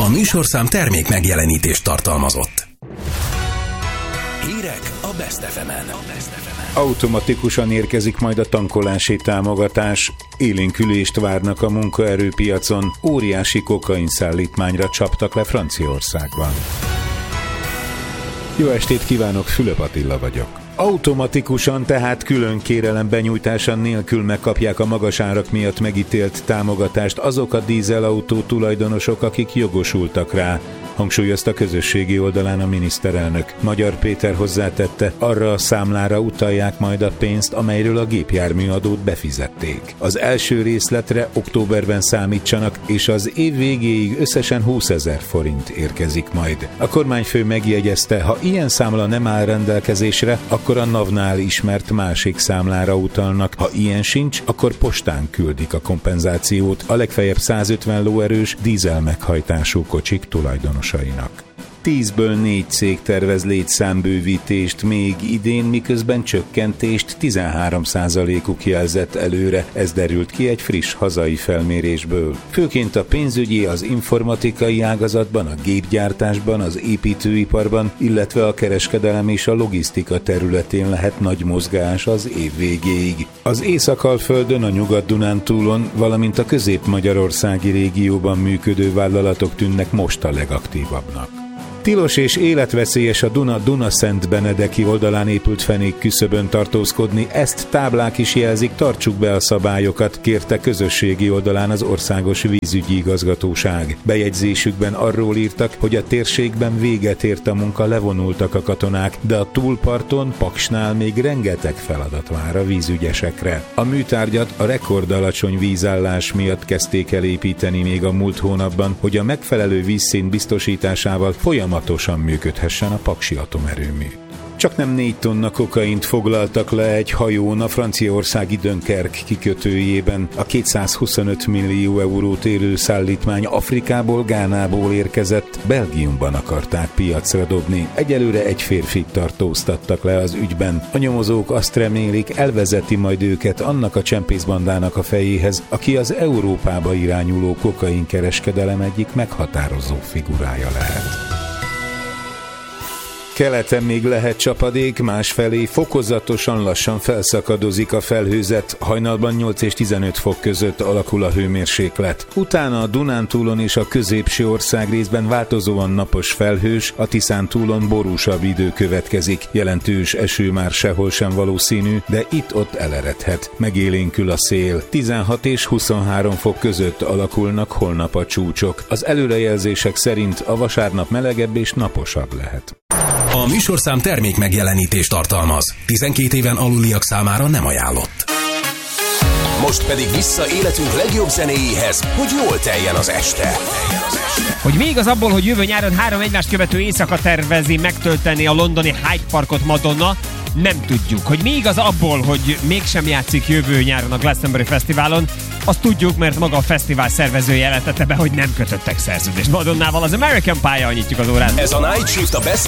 műsorszám termék megjelenítést tartalmazott. Hírek a Best FM-en. Automatikusan érkezik majd a tankolási támogatás. Élénkülést várnak a munkaerőpiacon. Óriási kokainszállítmányra csaptak le Franciaországban. Jó estét kívánok, Fülöp Attila vagyok. Automatikusan, tehát külön kérelem benyújtása nélkül megkapják a magas árak miatt megítélt támogatást azok a dízelautó tulajdonosok, akik jogosultak rá, hangsúlyozta közösségi oldalán a miniszterelnök. Magyar Péter hozzátette, arra a számlára utalják majd a pénzt, amelyről a gépjárműadót befizették. Az első részletre októberben számítsanak, és az év végéig összesen 20 000 forint érkezik majd. A kormányfő megjegyezte, ha ilyen számla nem áll rendelkezésre, akkor a NAV-nál ismert másik számlára utalnak. Ha ilyen sincs, akkor postán küldik a kompenzációt a legfeljebb 150 lóerős dízel meghajtású kocsik tulajdonosainak. 10-ből 4 cég tervez létszámbővítést még idén, miközben csökkentést 13%-uk jelzett előre. Ez derült ki egy friss hazai felmérésből. Főként a pénzügyi, az informatikai ágazatban, a gépgyártásban, az építőiparban, illetve a kereskedelem és a logisztika területén lehet nagy mozgás az év végéig. Az Észak-Alföldön, a Nyugat-Dunántúlon, valamint a közép-magyarországi régióban működő vállalatok tűnnek most a legaktívabbnak. Tilos és életveszélyes a Duna-Szentbenedeki oldalán épült fenék küszöbön tartózkodni, ezt táblák is jelzik, tartsuk be a szabályokat, kérte közösségi oldalán az Országos Vízügyi Igazgatóság. Bejegyzésükben arról írtak, hogy a térségben véget ért a munka, levonultak a katonák, de a túlparton, Paksnál még rengeteg feladat vár a vízügyesekre. A műtárgyat a rekordalacsony vízállás miatt kezdték el építeni még a múlt hónapban, hogy a megfelelő vízszint biztosításával folyamatosan működhessen a paksi atomerőmű. Csaknem 4 tonna kokaint foglaltak le egy hajón a franciaországi Dunkerque kikötőjében. A 225 millió eurót érő szállítmány Afrikából, Gánából érkezett, Belgiumban akarták piacra dobni. Egyelőre egy férfit tartóztattak le az ügyben. A nyomozók azt remélik, elvezeti majd őket annak a csempészbandának a fejéhez, aki az Európába irányuló kokainkereskedelem egyik meghatározó figurája lehet. Keleten még lehet csapadék, másfelé fokozatosan lassan felszakadozik a felhőzet, hajnalban 8 és 15 fok között alakul a hőmérséklet. Utána a Dunántúlon és a középső országrészben változóan napos felhős, a Tiszántúlon borúsabb idő következik. Jelentős eső már sehol sem valószínű, de itt-ott eleredhet. Megélénkül a szél. 16 és 23 fok között alakulnak holnap a csúcsok. Az előrejelzések szerint a vasárnap melegebb és naposabb lehet. A műsorszám termék megjelenítést tartalmaz. 12 éven aluliak számára nem ajánlott. Most pedig vissza életünk legjobb zenéjéhez, hogy jól teljen az este. Hogy mi igaz abból, hogy jövő nyáron 3 egymást követő éjszaka tervezi megtölteni a londoni Hyde Parkot Madonna, nem tudjuk. Hogy mi igaz abból, hogy mégsem játszik jövő nyáron a Glastonbury Fesztiválon, azt tudjuk, mert maga a fesztivál szervezője jelentette be, hogy nem kötöttek szerződést Madonnával. Az American Pie-jal nyitjuk az órát. Ez a Night Shift a Best